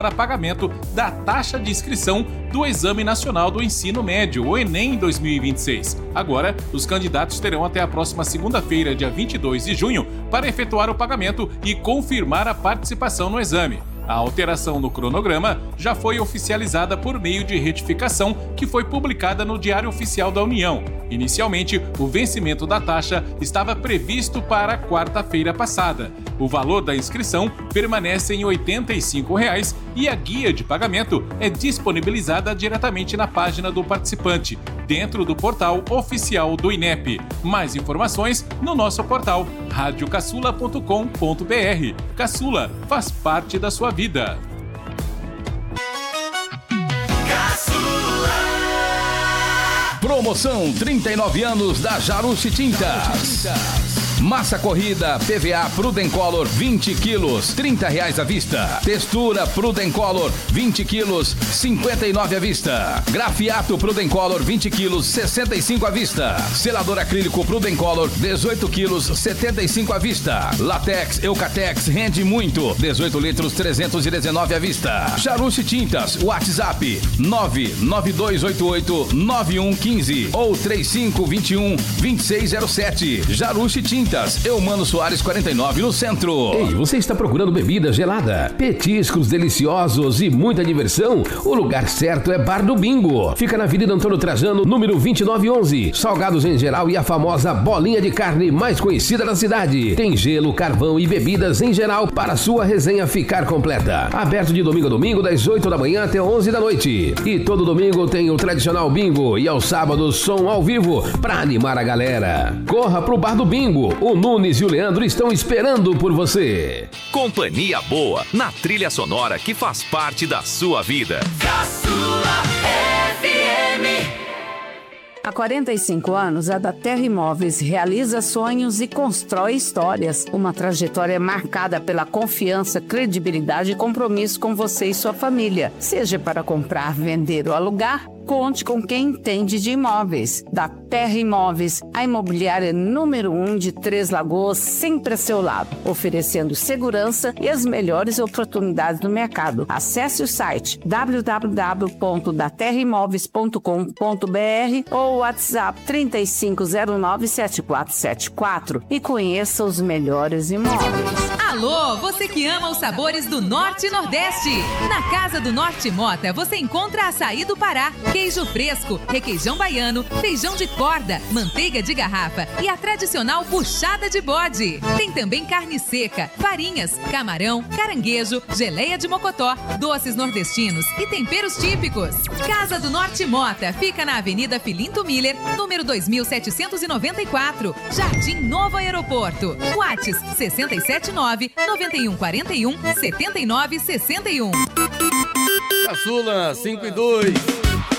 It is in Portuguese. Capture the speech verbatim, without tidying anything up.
para pagamento da taxa de inscrição do Exame Nacional do Ensino Médio, o Enem dois mil e vinte e seis. Agora, os candidatos terão até a próxima segunda-feira, dia vinte e dois de junho, para efetuar o pagamento e confirmar a participação no exame. A alteração no cronograma já foi oficializada por meio de retificação que foi publicada no Diário Oficial da União. Inicialmente, o vencimento da taxa estava previsto para quarta-feira passada. O valor da inscrição permanece em oitenta e cinco reais e a guia de pagamento é disponibilizada diretamente na página do participante, dentro do portal oficial do INEP. Mais informações no nosso portal rádio caçula ponto com ponto b r. Caçula faz parte da sua vida. Promoção trinta e nove anos da Jarucci Tintas. Massa corrida P V A Prudencolor vinte quilos, trinta reais à vista. Textura Prudencolor vinte quilos, cinquenta e nove à vista. Grafiato Prudencolor vinte quilos, sessenta e cinco à vista. Selador acrílico Prudencolor dezoito quilos, setenta e cinco à vista. Latex Eucatex rende muito, dezoito litros, trezentos e dezenove à vista. Jarucci Tintas, WhatsApp nove nove dois oito oito nove um um cinco ou três cinco dois um, dois seis zero sete. Jarucci Tintas, Eumano Soares quarenta e nove no centro. Ei, você está procurando bebida gelada, petiscos deliciosos e muita diversão? O lugar certo é Bar do Bingo. Fica na Avenida Antônio Trajano, número vinte e nove onze. Salgados em geral e a famosa bolinha de carne mais conhecida da cidade. Tem gelo, carvão e bebidas em geral para sua resenha ficar completa. Aberto de domingo a domingo, das oito da manhã até onze da noite. E todo domingo tem o tradicional bingo e aos sábados som ao vivo para animar a galera. Corra pro Bar do Bingo. O Nunes e o Leandro estão esperando por você. Companhia boa, na trilha sonora que faz parte da sua vida. Caçula F M. Há quarenta e cinco anos, a Da Terra Imóveis realiza sonhos e constrói histórias. Uma trajetória marcada pela confiança, credibilidade e compromisso com você e sua família. Seja para comprar, vender ou alugar, conte com quem entende de imóveis. Da Terra Imóveis, a imobiliária número um de Três Lagoas, sempre a seu lado, oferecendo segurança e as melhores oportunidades do mercado. Acesse o site w w w ponto da terra imóveis ponto com ponto b r ou o WhatsApp três cinco zero nove sete quatro sete quatro e conheça os melhores imóveis. Alô, você que ama os sabores do Norte e Nordeste. Na Casa do Norte Mota, você encontra açaí do Pará, queijo fresco, requeijão baiano, feijão de corda, manteiga de garrafa e a tradicional buchada de bode. Tem também carne seca, farinhas, camarão, caranguejo, geleia de mocotó, doces nordestinos e temperos típicos. Casa do Norte Mota fica na Avenida Filinto Miller, número dois mil setecentos e noventa e quatro, Jardim Novo Aeroporto. WhatsApp sessenta e sete nove, noventa e um quarenta e um, setenta e nove sessenta e um. Caçula cinco e dois.